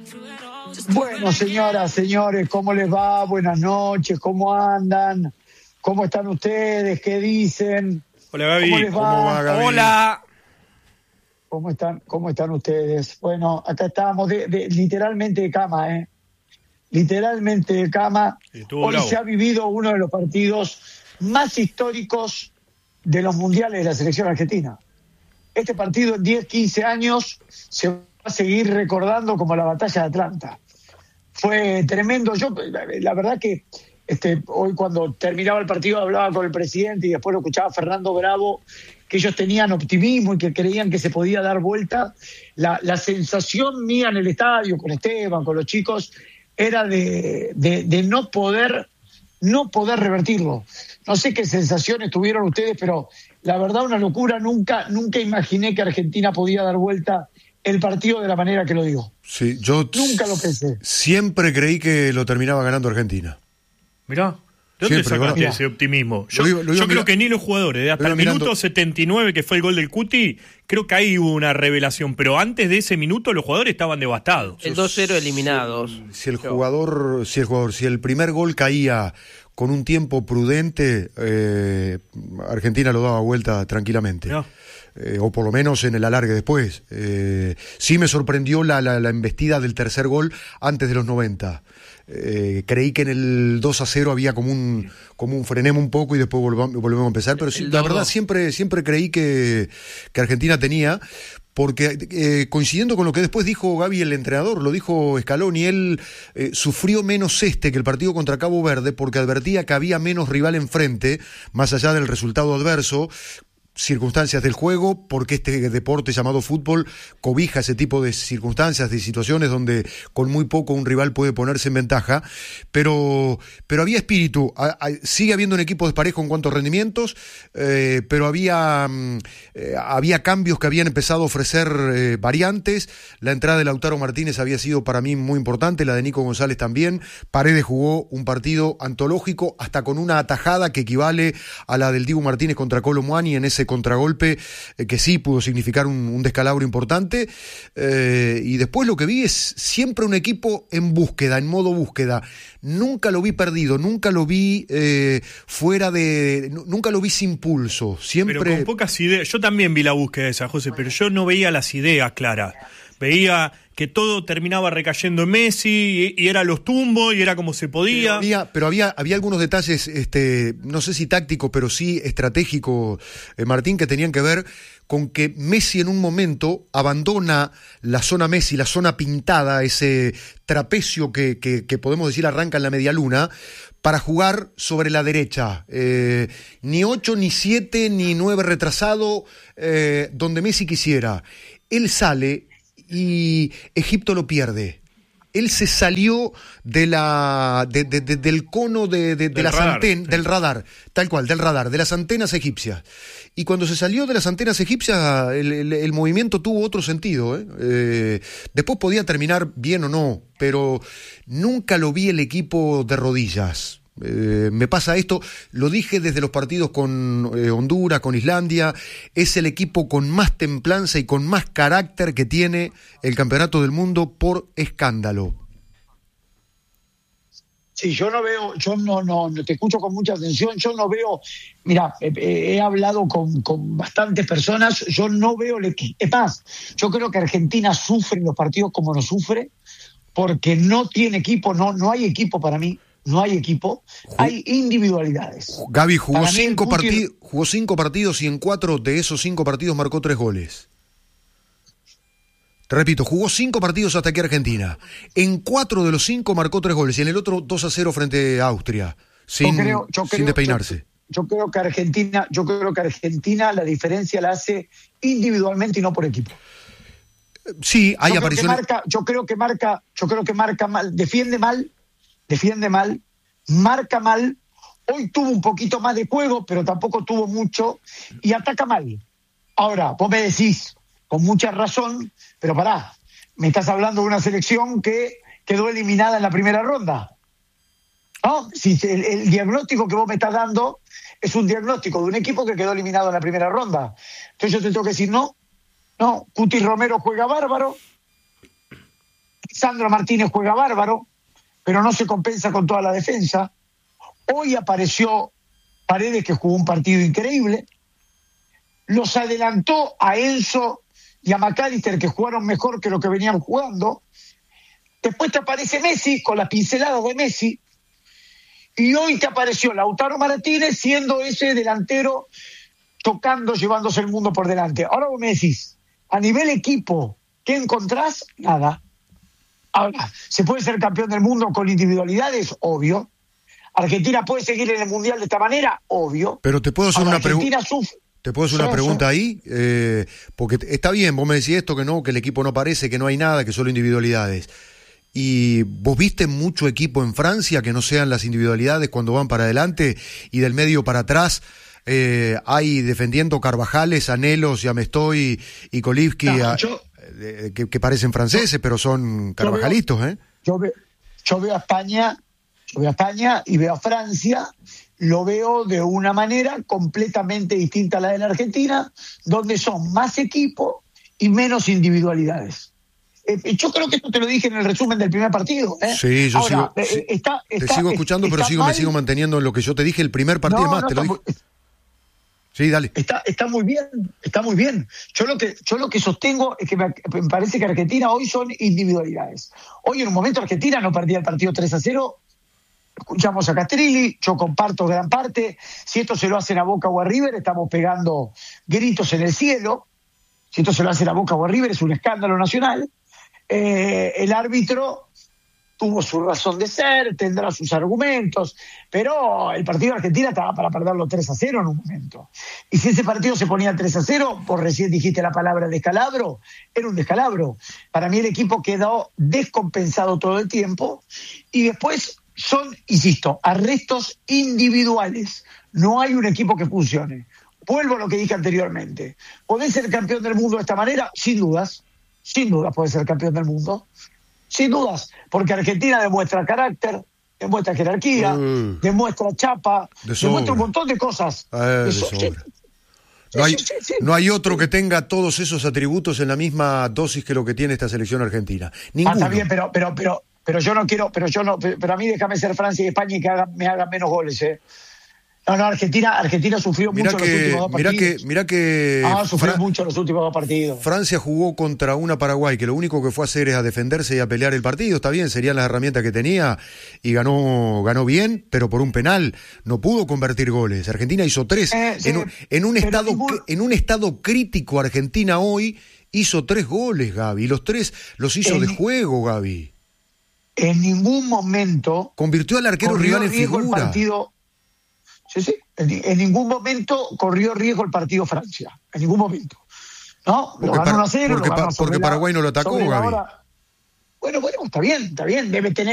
Bueno, señoras, señores, ¿cómo les va? Buenas noches, ¿cómo andan? ¿Cómo están ustedes? ¿Qué dicen? Hola, Gaby. ¿Cómo les va? ¿Cómo va, Gaby? Hola. ¿Cómo están ustedes? Bueno, acá estamos literalmente de cama, ¿eh? Literalmente de cama. Hoy bravo. se ha vivido uno de los partidos más históricos de los mundiales de la selección argentina. Este partido en 10, 15 años se va a seguir recordando como la batalla de Atlanta. Fue tremendo. Yo, la verdad que hoy cuando terminaba el partido hablaba con el presidente y después lo escuchaba Fernando Bravo, que ellos tenían optimismo y que creían que se podía dar vuelta. La sensación mía en el estadio, con Esteban, con los chicos, era de no poder revertirlo. No sé qué sensaciones tuvieron ustedes, pero la verdad una locura. Nunca imaginé que Argentina podía dar vuelta el partido de la manera que lo digo. Sí, yo nunca lo pensé. Siempre creí que lo terminaba ganando Argentina. Mirá, ¿de dónde sacaste ese optimismo? Yo creo que ni los jugadores, hasta el minuto 79, que fue el gol del Cuti, creo que ahí hubo una revelación, pero antes de ese minuto los jugadores estaban devastados. El 2-0 eliminados. Si el primer gol caía con un tiempo prudente, Argentina lo daba vuelta tranquilamente. No. O por lo menos en el alargue después. Sí me sorprendió la embestida del tercer gol antes de los 90. Creí que en el 2-0 había como un frenemos un poco y después volvemos a empezar, pero sí, la verdad siempre creí que Argentina tenía, porque coincidiendo con lo que después dijo Gaby, el entrenador, lo dijo Scaloni, él sufrió menos que el partido contra Cabo Verde, porque advertía que había menos rival enfrente, más allá del resultado adverso, circunstancias del juego, porque este deporte llamado fútbol cobija ese tipo de circunstancias, de situaciones donde con muy poco un rival puede ponerse en ventaja, pero había espíritu. Sigue habiendo un equipo desparejo en cuanto a rendimientos, pero había cambios que habían empezado a ofrecer variantes. La entrada de Lautaro Martínez había sido para mí muy importante, la de Nico González también. Paredes jugó un partido antológico, hasta con una atajada que equivale a la del Dibu Martínez contra Colo Muani en ese contragolpe, que sí pudo significar un descalabro importante, y después lo que vi es siempre un equipo en búsqueda, en modo búsqueda. Nunca lo vi perdido, nunca lo vi nunca lo vi sin pulso, siempre. Pero con pocas ideas. Yo también vi la búsqueda esa, José, pero yo no veía las ideas claras. Veía que todo terminaba recayendo en Messi y era los tumbos y era como se podía. Pero había algunos detalles, no sé si tácticos, pero sí estratégicos, Martín, que tenían que ver con que Messi en un momento abandona la zona Messi, la zona pintada, ese trapecio que podemos decir arranca en la medialuna, para jugar sobre la derecha. Ni 8, ni 7, ni 9 retrasado, donde Messi quisiera. Él sale y Egipto lo pierde. Él se salió del cono de las antenas, del radar, tal cual, del radar, de las antenas egipcias. Y cuando se salió de las antenas egipcias, el movimiento tuvo otro sentido. Después podía terminar bien o no, pero nunca lo vi el equipo de rodillas. Me pasa esto, lo dije desde los partidos con Honduras, con Islandia, es el equipo con más templanza y con más carácter que tiene el Campeonato del Mundo por escándalo. Sí, yo no te escucho con mucha atención, yo no veo, mira, he hablado con bastantes personas, yo no veo el equipo. Es más, yo creo que Argentina sufre en los partidos como no sufre, porque no tiene equipo, no hay equipo para mí. No hay equipo, hay individualidades. Gaby jugó 5 partidos y en 4 de esos 5 partidos marcó 3 goles. Te repito, jugó 5 partidos hasta aquí Argentina. En 4 de los 5 marcó 3 goles y en el otro 2-0 frente a Austria, sin despeinarse. Yo creo que Argentina la diferencia la hace individualmente y no por equipo. Sí, hay apariciones. Yo creo que marca mal, defiende mal, marca mal. Hoy tuvo un poquito más de juego, pero tampoco tuvo mucho, y ataca mal. Ahora, vos me decís, con mucha razón, pero pará, me estás hablando de una selección que quedó eliminada en la primera ronda. ¿No? Si el diagnóstico que vos me estás dando es un diagnóstico de un equipo que quedó eliminado en la primera ronda. Entonces yo te tengo que decir, no, Cuti Romero juega bárbaro, Sandro Martínez juega bárbaro, pero no se compensa con toda la defensa. Hoy apareció Paredes, que jugó un partido increíble. Los adelantó a Enzo y a McAllister, que jugaron mejor que lo que venían jugando. Después te aparece Messi, con las pinceladas de Messi. Y hoy te apareció Lautaro Martínez, siendo ese delantero, tocando, llevándose el mundo por delante. Ahora vos me decís, a nivel equipo, ¿qué encontrás? Nada. Ahora, ¿se puede ser campeón del mundo con individualidades? Obvio. ¿Argentina puede seguir en el Mundial de esta manera? Obvio. Pero te puedo hacer una pregunta. ¿Te puedo hacer una pregunta ahí? Porque está bien, vos me decís esto, que no, que el equipo no parece, que no hay nada, que solo individualidades. ¿Y vos viste mucho equipo en Francia que no sean las individualidades cuando van para adelante y del medio para atrás? Hay defendiendo Carvajales, Anelos, Yamestoy y Kolivski, que parecen franceses, pero son carvajalitos, ¿eh? Yo veo a España y veo a Francia, lo veo de una manera completamente distinta a la de la Argentina, donde son más equipo y menos individualidades. Yo creo que esto te lo dije en el resumen del primer partido. Sí, yo te sigo escuchando, pero me sigo manteniendo en lo que yo te dije el primer partido. Te lo dije. Sí, dale. Está muy bien. Yo lo que sostengo es que me parece que Argentina hoy son individualidades. Hoy en un momento Argentina no perdía el partido 3-0. Escuchamos a Castrilli, yo comparto gran parte. Si esto se lo hacen a Boca o a River, estamos pegando gritos en el cielo. Si esto se lo hacen a Boca o a River, es un escándalo nacional. El árbitro tuvo su razón de ser, tendrá sus argumentos, pero el partido de Argentina estaba para perderlo 3-0 en un momento. Y si ese partido se ponía 3-0, vos recién dijiste la palabra descalabro, era un descalabro. Para mí el equipo quedó descompensado todo el tiempo y después son, insisto, arrestos individuales. No hay un equipo que funcione. Vuelvo a lo que dije anteriormente. ¿Podés ser campeón del mundo de esta manera? Sin dudas puede ser campeón del mundo. Sin dudas, porque Argentina demuestra carácter, demuestra jerarquía, demuestra chapa, demuestra un montón de cosas. No hay otro que tenga todos esos atributos en la misma dosis que lo que tiene esta selección argentina. Ninguno. Está bien, pero yo no quiero, pero a mí déjame ser Francia y España y que me hagan menos goles, No, Argentina sufrió mucho los últimos dos partidos. Sufrió mucho los últimos dos partidos. Francia jugó contra una Paraguay que lo único que fue a hacer es a defenderse y a pelear el partido. Está bien, serían las herramientas que tenía y ganó bien, pero por un penal. No pudo convertir goles. Argentina hizo 3. En un estado crítico, Argentina hoy hizo 3 goles, Gaby. Los 3 los hizo de juego, Gaby. En ningún momento convirtió al arquero rival en figura. El partido. Sí. En ningún momento corrió riesgo el partido Francia. En ningún momento. ¿No? Lo ganó 1-0. Porque Paraguay no lo atacó, Gaby. Bueno, está bien. Debe tener